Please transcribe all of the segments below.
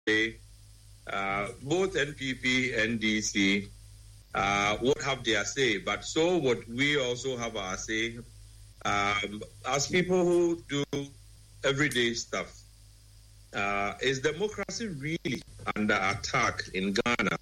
day, both NPP and NDC would have their say, but so would we also have our say as people who do everyday stuff. Is democracy really under attack in Ghana?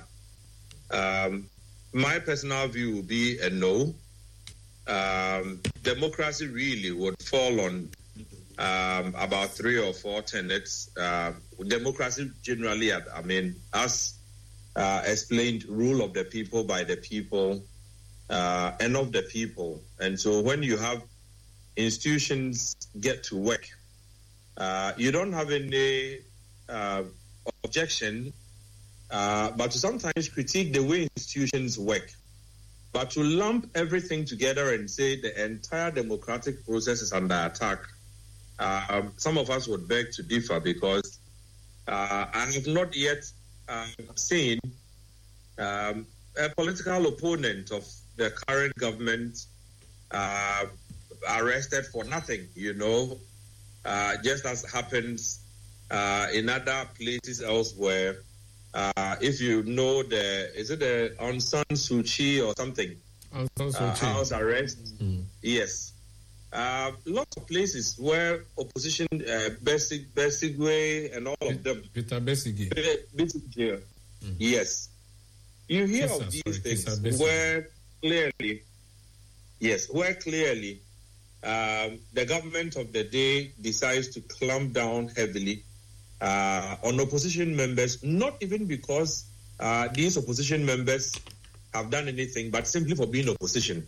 My personal view would be a no. Democracy really would fall on about 3 or 4 tenets. Democracy generally, as explained, rule of the people, by the people, and of the people. And so when you have institutions get to work, you don't have any objection, but to sometimes critique the way institutions work. But to lump everything together and say the entire democratic process is under attack, some of us would beg to differ, because I have not yet seen a political opponent of the current government arrested for nothing, just as happens in other places elsewhere. If you know is it the Aung San Suu Kyi or something? Aung San Suu Kyi. House arrest. Yes. Lots of places where opposition, Besigye and all of them. Peter Besigye. Besigye. Yes. You hear of these things where clearly the government of the day decides to clamp down heavily on opposition members, not even because these opposition members have done anything, but simply for being opposition.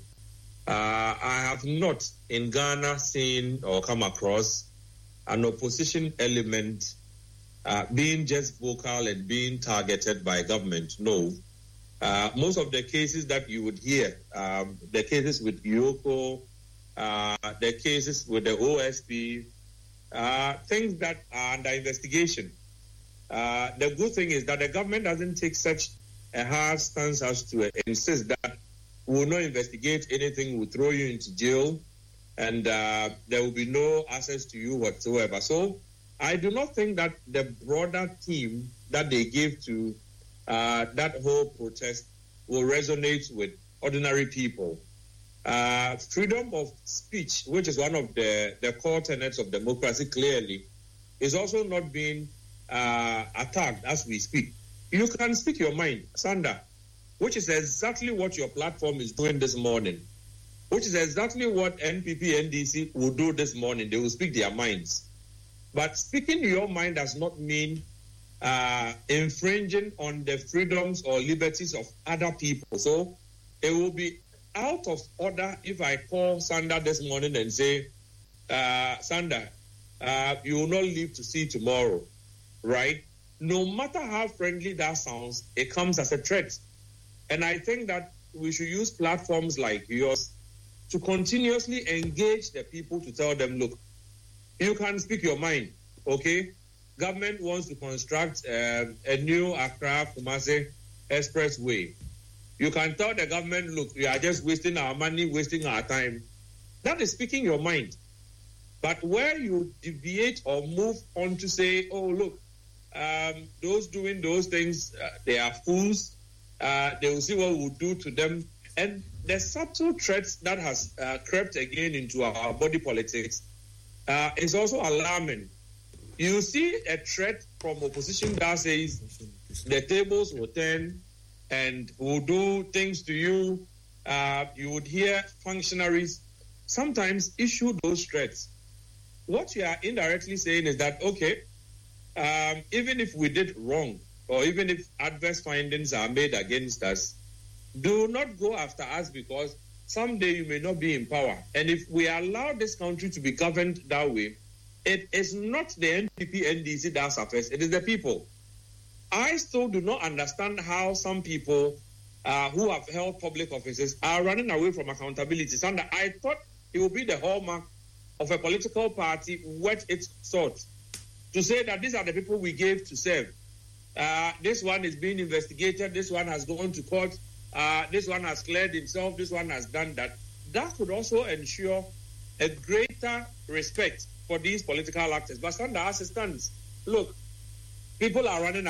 I have not in Ghana seen or come across an opposition element being just vocal and being targeted by government. No. Most of the cases that you would hear, the cases with Yoko, the cases with the OSP, things that are under investigation. The good thing is that the government doesn't take such a hard stance as to insist that we will not investigate anything, we'll throw you into jail, and there will be no access to you whatsoever. So I do not think that the broader theme that they gave to that whole protest will resonate with ordinary people. Freedom of speech, which is one of the core tenets of democracy, clearly, is also not being attacked as we speak. You can speak your mind, Sanda, which is exactly what your platform is doing this morning, which is exactly what NPP, NDC will do this morning. They will speak their minds. But speaking your mind does not mean infringing on the freedoms or liberties of other people. So it will be out of order if I call Sanda this morning and say, Sanda, you will not live to see tomorrow, right? No matter how friendly that sounds, it comes as a threat. And I think that we should use platforms like yours to continuously engage the people to tell them, look, you can speak your mind, okay? Government wants to construct a new Accra-Kumasi expressway. You can tell the government, look, we are just wasting our money, wasting our time. That is speaking your mind. But where you deviate or move on to say, oh, look, those doing those things, they are fools. They will see what we'll do to them. And the subtle threats that has crept again into our body politics is also alarming. You see a threat from opposition that says the tables will turn and will do things to you. You would hear functionaries sometimes issue those threats. What you are indirectly saying is that, okay, even if we did wrong, or even if adverse findings are made against us, do not go after us, because someday you may not be in power. And if we allow this country to be governed that way, it is not the NPP, NDC that suffers, it is the people. I still do not understand how some people who have held public offices are running away from accountability. And I thought it would be the hallmark of a political party worth its salt to say that these are the people we gave to serve. This one is being investigated, this one has gone to court, this one has cleared himself, this one has done that. That could also ensure a greater respect for these political actors. But Sanda, as it stands, look, People are running